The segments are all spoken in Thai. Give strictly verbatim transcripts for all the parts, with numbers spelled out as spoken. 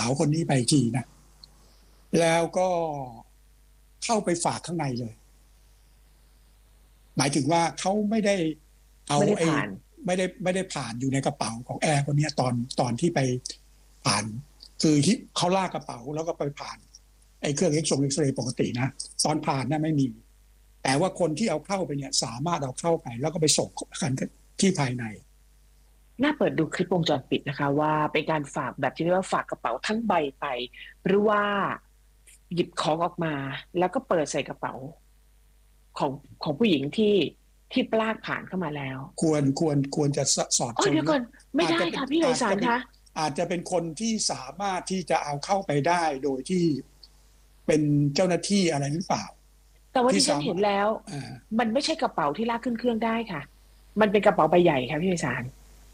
าวคนนี้ไปทีนะแล้วก็เข้าไปฝากข้างในเลยหมายถึงว่าเขาไม่ได้เอาไม่ได้ไอ้ผ่านไม่ได้ไม่ได้ผ่านอยู่ในกระเป๋าของแอร์คนนี้ตอนตอนที่ไปผ่านคือที่เขาลากกระเป๋าแล้วก็ไปผ่านไอ้เครื่องเอ็กซเรย์เอ็กซเรย์ปกตินะตอนผ่านน่ะไม่มีแต่ว่าคนที่เอาเข้าไปเนี่ยสามารถเอาเข้าไปแล้วก็ไปส่งกันที่ภายในน่าเปิดดูคลิปวงจรปิดนะคะว่าเป็นการฝากแบบที่เรียกว่าฝากกระเป๋าทั้งใบไปหรือว่าหยิบของออกมาแล้วก็เปิดใส่กระเป๋าของของผู้หญิงที่ที่ปลากผ่านเข้ามาแล้วควรควรควรจะสอดชนนะอ๋อเดี๋ยวก่อนไม่ได้อาจจะเป็นค่ะพี่ไพอาจจะเป็นศาลคะอาจจะเป็นคนที่สามารถที่จะเอาเข้าไปได้โดยที่เป็นเจ้าหน้าที่อะไรหรือเปล่าแต่ว่าที่ที่ฉันสามารถเห็นแล้วอ่ามันไม่ใช่กระเป๋าที่ลากขึ้นเครื่องได้ค่ะมันเป็นกระเป๋าใบใหญ่ค่ะพี่ไพศาล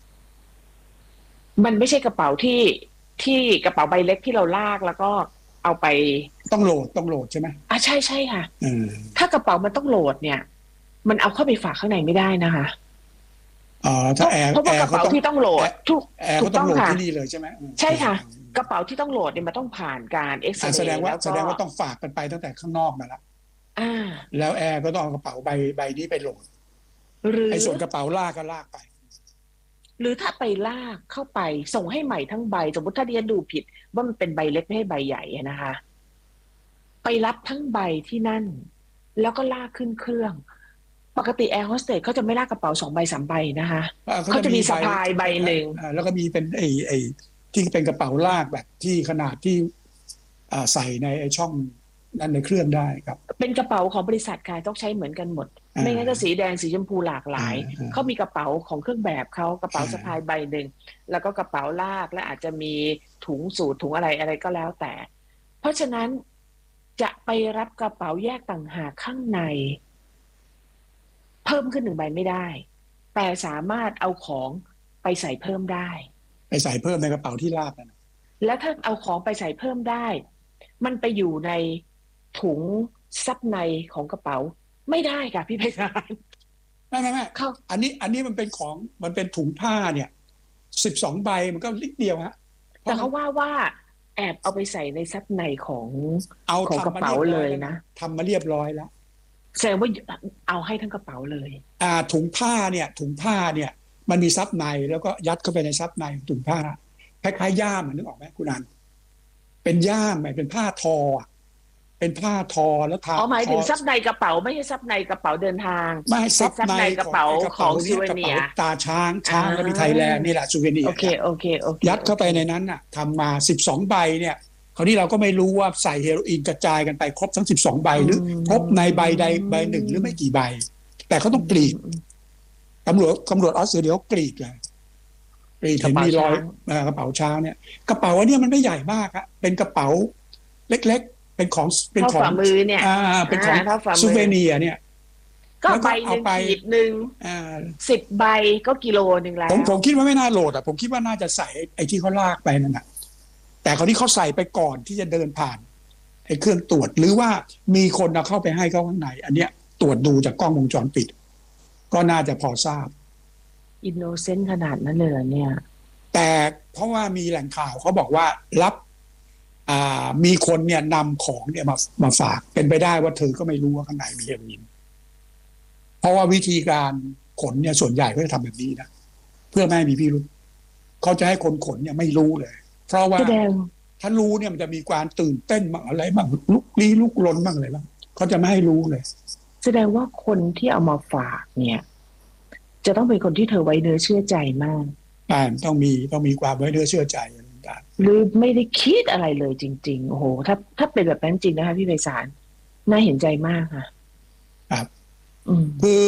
มันไม่ใช่กระเป๋าที่ที่กระเป๋าใบเล็กที่เราลากแล้วก็เอาไปต้องโหลดต้องโหลดใช่ไหมอ่ะใช่ใช่ค่ะเออถ้ากระเป๋ามันต้องโหลดเนี่ยมันเอาเข้าไปฝากข้างในไม่ได้นะคะเอ่อเพราะถ้าแอร์เพราะว่ากระเป๋าแอร์เขาต้องที่ต้องโหลแอร์ดถูกแอร์ถูเขาต้องโหลดกต้องค่ะที่นี่เลยใช่ไหมโอเคใช่ค่ะกระเป๋าที่ต้องโหลดเนี่ยมันต้องผ่านการเอ็กซอ่าแสดงว่าเรย์แล้วก็แสดงว่าต้องฝากกันไปตั้งแต่ข้างนอกมาแล้วอ่าแล้วแอร์ก็ต้องเอากระเป๋าใบใบนี้ไปโหลดหรือไอ้ส่วนกระเป๋าลากก็ลากไปหรือถ้าไปลากเข้าไปส่งให้ใหม่ทั้งใบสมมติถ้าเรียนดูผิดว่ามันเป็นใบเล็กไม่ใช่ใบใหญ่อะนะคะไปรับทั้งใบที่นั่นแล้วก็ลากขึ้นเครื่องปกติแอร์โฮสเตสเขาจะไม่ลากกระเป๋าสองใบสามใบนะคะอ่าเขาเขาจะมีจะมีใบสะพายใบคล้ายหนึ่งๆอ่าแล้วก็มีเป็นไอ้ไอ้ที่เป็นกระเป๋าลากแบบที่ขนาดที่อ่าใส่ในไอ้ช่องนั้นในเครื่องได้ครับเป็นกระเป๋าของบริษัทค่ะต้องใช้เหมือนกันหมดอ่ไม่งั้นก็สีาแดงสีชมพูหลากหอ่าลายอ่าเขามีกระเป๋าของเครื่องแบบเขากระเป๋าอ่สะพายาใบหนึ่งแล้วก็กระเป๋าลากและอาจจะมีถุงสูทถุงอะไรอะไรก็แล้วแต่เพราะฉะนั้นจะไปรับกระเป๋าแยกต่างหากข้างในเพิ่มขึ้นหนึ่งใบไม่ได้แต่สามารถเอาของไปใส่เพิ่มได้ไปใส่เพิ่มในกระเป๋าที่ลากนั่นน่ะแล้วถ้าเอาของไปใส่เพิ่มได้มันไปอยู่ในถุงซับในของกระเป๋าไม่ได้ค่ะพี่ไพศาลไม่ไม่ไม่เขาอันนี้อันนี้มันเป็นของมันเป็นถุงผ้าเนี่ยสิบสองใบมันก็นิดเดียวฮะเพแต่ราะมันเขาว่าว่าแอบเอาไปใส่ในซับในของเอาของกระเป๋าทำมาเรียบร้เลยนะอยแล้วนะทำมาเรียบร้อยแล้วแสดงว่าเอาให้ทั้งกระเป๋าเลยอ่าถุงผ้าเนี่ยถุงผ้าเนี่ยมันมีซับในแล้วก็ยัดเข้าไปในซับในของถุงผ้าคล้ายๆย่ามนึกออกไหมคุณอันเป็นย่ามไหมเป็นผ้าทอเป็นผ้าทอแล้วทาอ๋อหมายทอถึงซับในกระเป๋าไม่ใช่ซับในกระเป๋าเดินทางไม่ซับในเป็นซับในกของระเป๋าไอ้กระเป๋าของซูเนี้ยกระเป๋าเวเนียร์ตาช้างอ่ช้างก็มีไทยแลนาด์นี่แหละซูเวเนีโอเคยร์เนี่ยโอเคโอเคยัดโอเคเข้าไปในนั้นน่ะทำมาสิบสองใบเนี่ยคราวนี้เราก็ไม่รู้ว่าใส่เฮโรอีนกระจายกันไปครบทั้งสิบสองใบอืหรือครบในใบใดใบหนึ่งหรือไม่กี่ใบมแต่เขาอืต้องกรีดมตำรวจตำรวจออสเตรเลียเขากรีดเลย กรีดกระเห็นมีรอยเป๋าช้างกระเป๋าช้างเนี่ยกระเป๋าอันนี้มันไม่ใหญ่มากครับเป็นกระเป๋าเล็กๆเป็นของเป็นเท่าของฝ่ามือเนี่ยอ่าเป็นอ่าของเท่าฝ่าซูมือเวเนียเนี่ยก็แล้วใบหนึ่งก็เอาไปขีดหนึ่งอ่าสิบใบก็กิโลหนึ่งแล้วผมผมคิดว่าไม่น่าโหลดอ่ะผมคิดว่าน่าจะใส่ไอ้ที่เขาลากไปนั่นแหะแต่คราวนี้เขาใส่ไปก่อนที่จะเดินผ่านไอ้เครื่องตรวจหรือว่ามีคนเอาเข้าไปให้เขาข้างในอันเนี้ยตรวจดูจากกล้องวงจรปิดก็น่าจะพอทราบอินโนเซนต์ขนาดนั้นเลยเหรอเนี่ยแต่เพราะว่ามีแหล่งข่าวเขาบอกว่ารับอ่ามีคนเนี่ยนำของเนี่ยมามาฝากเป็นไปได้ว่าเธอก็ไม่รู้ว่าข้างในมีเฮโรอีนเพราะว่าวิธีการขนเนี่ยส่วนใหญ่ก็จะทำแบบนี้นะเพื่อไม่ให้มีพิรุธเขาจะให้คนขนเนี่ยไม่รู้เลยเพราะว่าแสดงถ้ารู้เนี่ยมันจะมีความตื่นเต้นบ้างอะไรบ้างลุกลี้ลุกลนบ้างอะไรบ้างเขาจะไม่ให้รู้เลยแสดงว่าคนที่เอามาฝากเนี่ยจะต้องเป็นคนที่เธอไว้เนื้อเชื่อใจมากอ่าต้องมีต้องมีความไว้เนื้อเชื่อใจต่างหรือไม่ได้คิดอะไรเลยจริงๆโอ้โหถ้าถ้าเป็นแบบนั้นจริงนะคะพี่ไพศาลน่าเห็นใจมากค่ะๆครับอืมคือ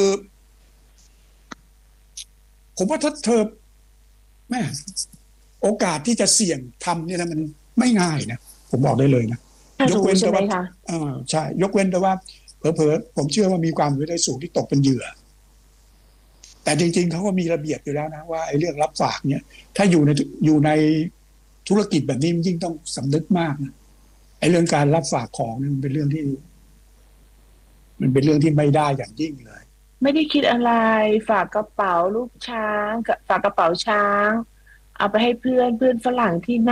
ผมว่าถ้าเธอแม่โอกาสที่จะเสี่ยงทำเนี่ยนะมันไม่ง่ายนะผมบอกได้เลยนะถ้ารู้ยกเว้นแต่ว่าใช่ไหมคะเออใช่ยกเว้นแต่ว่าเผลอๆผมเชื่อว่ามีความเป็นไปได้สูงที่ตกเป็นเหยื่อแต่จริงๆเขาก็มีระเบียบอยู่แล้วนะว่าไอ้เรื่องรับฝากเนี่ยถ้าอยู่ในอยู่ในธุรกิจแบบนี้มันยิ่งต้องสำนึกมากนะไอ้เรื่องการรับฝากของเนี่ยมันเป็นเรื่องที่มันเป็นเรื่องที่ไม่ได้อย่างยิ่งเลยไม่ได้คิดอะไรฝากกระเป๋าลูกช้างกับฝากกระเป๋าช้างเอาไปให้เพื่อนเพื่อนฝรั่งที่